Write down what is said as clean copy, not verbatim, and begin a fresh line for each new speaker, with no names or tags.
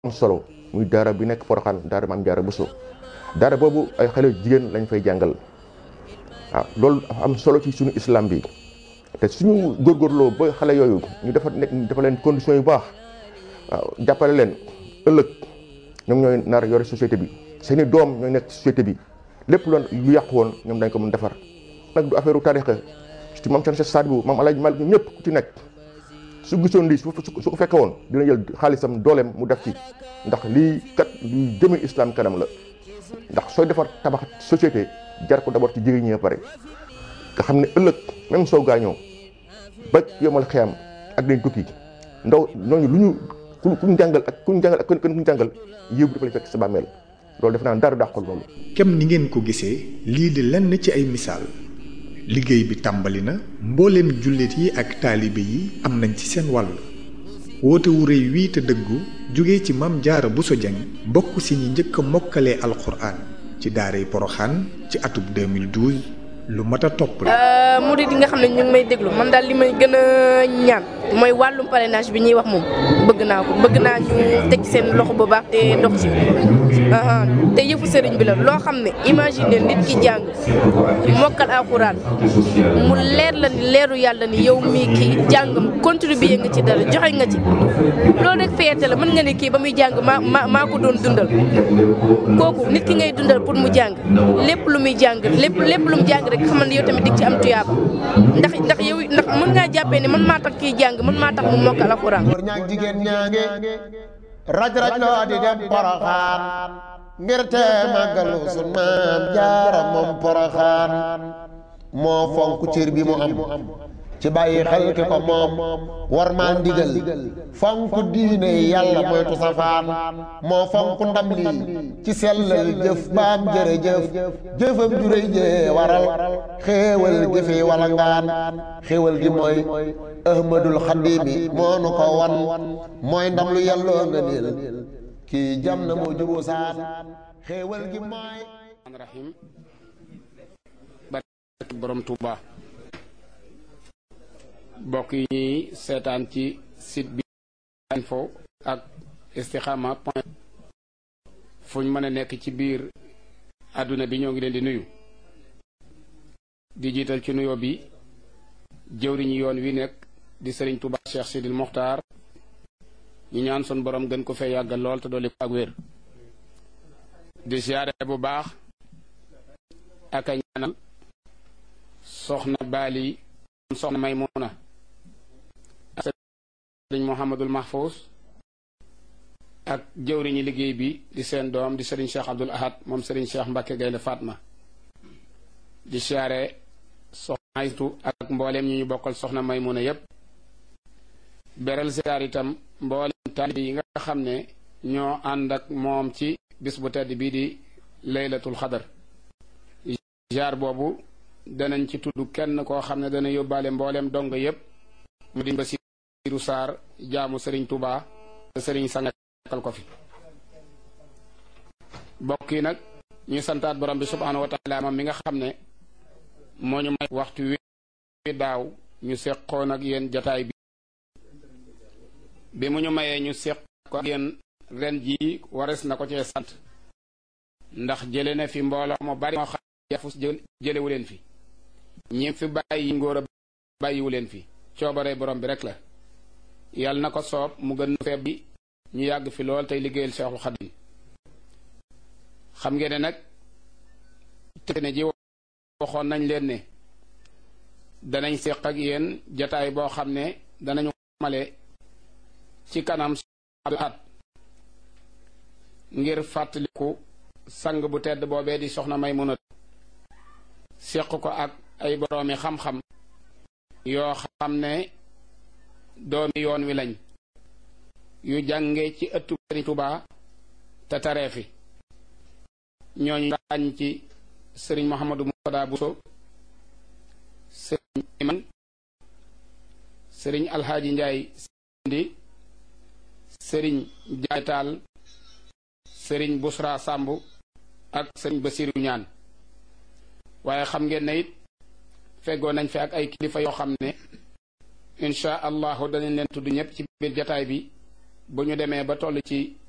solo muy daara bi nekk Porokhane daara Maam Jaara Buso daara boobu ay xale jigéen lañ fay jàngal waaw loolu am solo ci suñu islam bi te suñu góorgóorloo ba xale yooyu ñu dafa leen conditions yu baax waaw jàppale leen ëllëg ñoom ñooy nar yore société bi seeni doom ñooy nekk société bi lépp lu yàqu woon ñoom dañ ko mën defar nag du affaire u tarixa ci maam Cerno Saadibu maam Alaaji Maalik ñëpp ku ci nekk su gisoon lii su ko fekke woon dina jël xaalisam dooleem mu def ci ndax lii kat luy jëme islam kanam la ndax sooy defar tabax société jar ko d'abord ci jigéen ñi pare nga xam ne ëllëg même soo gaañoo ba yomal xiyam ak dañ tukki ndaw ñooñu lu ñu kuñ jàngal ak kuñ jàngal yëw bi dafa lay fekk sa bàmmeel loolu def naa dara dàqul loolu.
kem ni ngeen ko gisee lii di lenn ci ay misaal liggéey bi tàmbali na mbooleem jullit yi ak taalibe yi am nañ ci seen wàll woote wu rëy wii te dëggu jóge ci Maam Jaara Buso Jeng bokk si ñi njëkk a mokkalee alxuraan ci daaray Poroxaan ci atub 2012 lu mat a topp la.
murid yi nga xam ne ñu ngi may déglu man daal li may gën a ñaan mooy wàllum parrainage bi ñuy wax moom bëgg naa ñu teg seen loxo bu baax te dox ci te yëfu sëriñ bi la loo xam ne imagine nit ki jàng mokkal alxuraan mu leer la ni leeru yàlla ni yow mii kii jàngam contribuer nga ci dara joxe nga ci loolu rek fierté la mën nga ne kii ba muy jàng maa ko doon dundal kooku nit ki ngay dundal pour mu jàng lépp lu muy jàng lépp lu mu jàng rek xamal ne yow tamit dig ci am tuyaaba ndax mën ngaa jàppee ne man maa tax kii jàng man maa tax mu mokkal alxuraan.
góor ñaag jigéen ñaange raj loo di dem Poroxaan ngir te màggalu sun Maam Jaara moom Poroxaan moo fonk cër bi mu am ci bàyyi xel ki ko moom war maa ndigal fonk diine yàlla moytu safaan moo fonk ndam lii ci sellal jëf baam jërëjëf jëfam juréy jee waral xéewal gi fi wala ngaan xéewal gi mooy ahmadul xadimi moo nu ko wan mooy ndam lu yàlloo nga niil kii jam na moo jubu saan xéewal gi mooy
rahim barke borom Tuuba bokk yi ñuy seetaan ci site bi info ak istikhama point fu ñu mën a nekk ci biir àdduna bi ñoo ngi leen di nuyu di jiital ci nuyoo bi jëwriñu yoon wi nekk di Sëriñ Tuuba Cheikh Sidil Mokhtar ñu ñaan sun borom gën ko fee yàggal lool te dolli ko ak wér di siyaare bu baax ak a ñaanal soxna Bali soxna Maymuna sëriñ Mouhamadul Mahfous ak jëwriñi liggéey bi di seen doom di sëriñ Cheikh Abdoul Ahad moom sëriñ Cheikh Mbacke Gaynde Fatma di siyaare soxna Aytu ak mbooleem ñu bokkal soxna Maymuna yépp beral siyaar itam mbooleem taalibe yi nga xam ne ñoo ànd ak moom ci bis bu tedd bii di laylatul xadar jaar boobu danañ ci tudd kenn koo xam ne dana yóbbaale mbooleem dong yépp mu di Basiiru Saar jaamu sëriñ Tuuba te sëriñ sangal ko fi bokk yi nag ñuy santaat borom bi subhaanahu wa taala moom mi nga xam ne moo ñu may waxtu wi daaw ñu seqoon ak yéen jataay bi mu ñu mayee ñu seq ko ak yéen ren jii wares na ko cee sant ndax jële na fi mbooloo mu bari moo xam yafus jëlewu leen fi ñi fi bàyyi ngóor a bàyyiwu leen fi coobare borom bi rek la yàlla na ko soob mu gën feeb bi ñu yàgg fi lool tey liggéeyal Seexul Xadim xam ngeen ne nag te ne ji waxoon nañ leen ne danañ seq ak yéen jataay boo xam ne danañu male ci kanam at ngir fàttaliku sang bu tedd boobee di soxna Maymuna seq ko ak ay boroomi xam-xam yoo xam ne doomi yoon wi lañ yu jànge ci ëttu Sëriñ Tuuba te taree fi ñooñu ràññ ci sëriñ Mouhamadou Moutada Bousso sëriñ Iman sëriñ Alxaaji Njaay Sindi sëriñ Jaay Taal sëriñ Busra Sàmb ak sëriñ Basiru Ñaan waaye xam ngeen ne it feggoo nañ fi ak ay kilifa yoo xam ne insha allahu danañ leen tudd ñëpp ci biir jataay bi bu ñu demee ba toll ci